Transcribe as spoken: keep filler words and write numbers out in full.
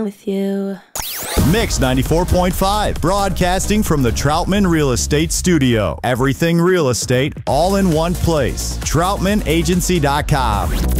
with you. Mix ninety-four point five, broadcasting from the Troutman Real Estate Studio. Everything real estate, all in one place. troutman agency dot com.